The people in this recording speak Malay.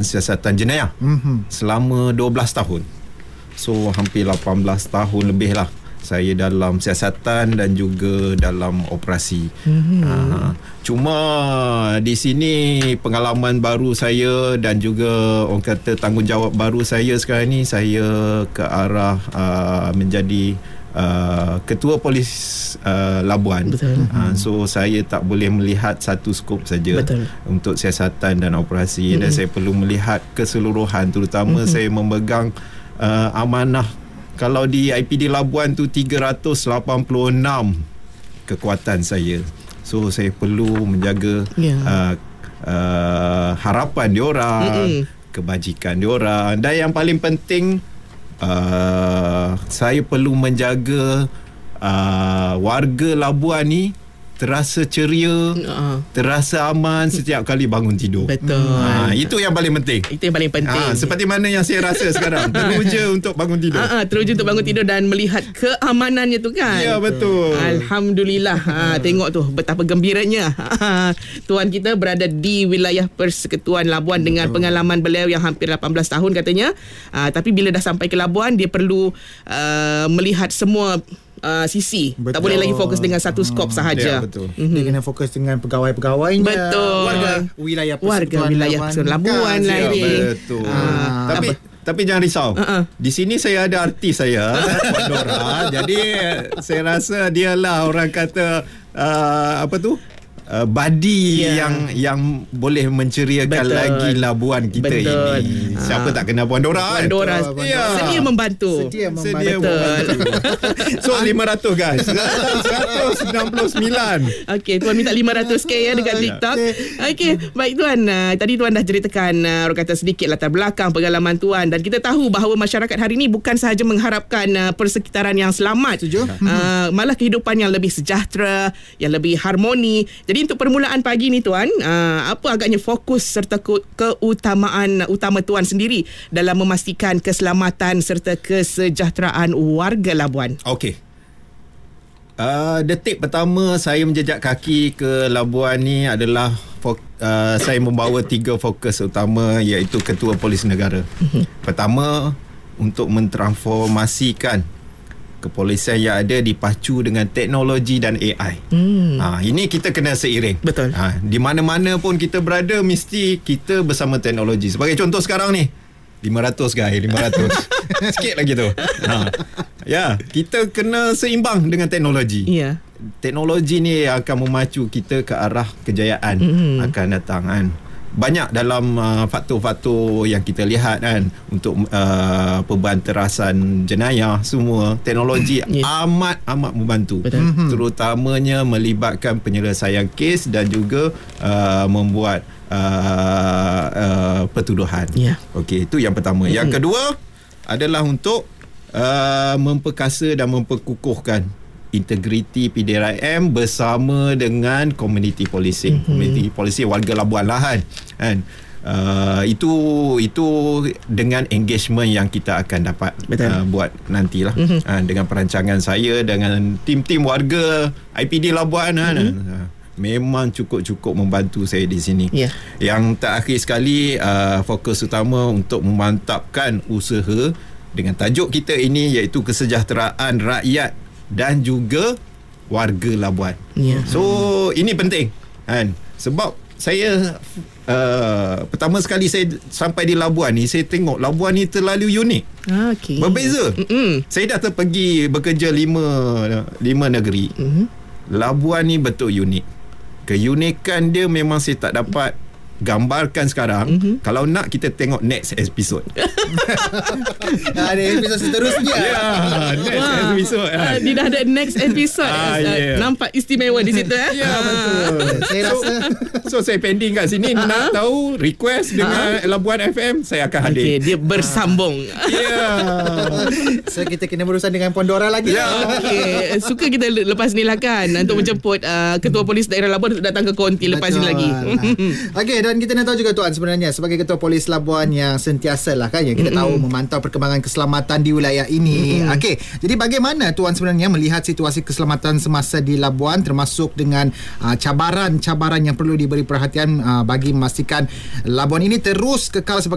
siasatan jenayah selama 12 tahun. So hampir 18 tahun lebih lah saya dalam siasatan dan juga dalam operasi. Cuma di sini pengalaman baru saya dan juga orang kata tanggungjawab baru saya sekarang ni, saya ke arah menjadi Ketua Polis Labuan. So saya tak boleh melihat satu skop saja untuk siasatan dan operasi, dan saya perlu melihat keseluruhan, terutama saya memegang amanah. Kalau di IPD Labuan tu 386 kekuatan saya. So saya perlu menjaga harapan diorang, kebajikan diorang, dan yang paling penting saya perlu menjaga warga Labuan ni terasa ceria, terasa aman setiap kali bangun tidur. Betul. Itu yang paling penting. Itu yang paling penting. Seperti mana yang saya rasa sekarang. Teruja untuk bangun tidur. Teruja untuk bangun tidur dan melihat keamanannya tu kan. Ya, betul. Alhamdulillah. Tengok tu betapa gembiranya tuan kita berada di wilayah Persekutuan Labuan dengan pengalaman beliau yang hampir 18 tahun katanya. Tapi bila dah sampai ke Labuan, dia perlu melihat semua sisi. Tak boleh lagi fokus dengan satu skop sahaja. Betul. Dia kena fokus dengan pegawai-pegawainya. Betul. Warga wilayah Persekutuan Labuan lagi. Betul. Tapi jangan risau. Di sini saya ada artis saya, Pandora. Jadi saya rasa dialah orang kata badi yang boleh menceriakan lagi Labuan kita ini. Siapa tak kenal Pandora? Pandora sedia membantu. Sedia membantu. So 500 guys. 199. Okey, tuan minta 500k ya dekat TikTok. Okey, baik tuan. Tadi tuan dah ceritakan orang kata sedikit latar belakang pengalaman tuan, dan kita tahu bahawa masyarakat hari ini bukan sahaja mengharapkan persekitaran yang selamat. Malah kehidupan yang lebih sejahtera, yang lebih harmoni. Jadi untuk permulaan pagi ni tuan, apa agaknya fokus serta keutamaan utama tuan sendiri dalam memastikan keselamatan serta kesejahteraan warga Labuan? Okey. Detik pertama saya menjejak kaki ke Labuan ni adalah saya membawa 3 fokus utama, iaitu Ketua Polis Negara. Pertama, untuk mentransformasikan kepolisian yang ada dipacu dengan teknologi dan AI. Ini kita kena seiring. Betul. Di mana-mana pun kita berada, mesti kita bersama teknologi. Sebagai contoh sekarang ni, 500 guys, 500. Sikit lagi tu. Kita kena seimbang dengan teknologi. Teknologi ni akan memacu kita ke arah kejayaan akan datang kan. Banyak dalam faktor-faktor yang kita lihat kan, untuk pembanterasan jenayah, semua teknologi amat membantu. Terutamanya melibatkan penyelesaian kes dan juga membuat pertuduhan. Okey, itu yang pertama. Yang kedua adalah untuk memperkasa dan memperkukuhkan integriti PDRM bersama dengan community policing. Community policing warga Labuan lah kan. Itu dengan engagement yang kita akan dapat buat nantilah. Dengan perancangan saya dengan tim-tim warga IPD Labuan memang cukup membantu saya di sini. Yang terakhir sekali, fokus utama untuk memantapkan usaha dengan tajuk kita ini, iaitu kesejahteraan rakyat dan juga warga Labuan. So ini penting kan, sebab saya pertama sekali saya sampai di Labuan ni, saya tengok Labuan ni terlalu unik. Berbeza. Saya dah pergi bekerja 5 negeri. Labuan ni betul unik. Keunikan dia memang saya tak dapat gambarkan sekarang. Kalau nak, kita tengok next episode. Ada episode seterusnya. Next episode. Dia dah ada next episode. Nampak istimewa di situ betul. Saya rasa saya pending kat sini. Nak tahu request dengan Labuan FM, saya akan hadir. Dia bersambung. So kita kena berurusan dengan Pandora lagi. Suka kita lepas ni lah kan, untuk menjemput Ketua Polis Daerah Labuan untuk datang ke Konti lepas ni lagi. Okey, dan kita nak tahu juga tuan, sebenarnya sebagai Ketua Polis Labuan yang sentiasa lah kan, yang kita tahu memantau perkembangan keselamatan di wilayah ini. Okey, jadi bagaimana tuan sebenarnya melihat situasi keselamatan semasa di Labuan, termasuk dengan cabaran-cabaran yang perlu diberi perhatian bagi memastikan Labuan ini terus kekal sebagai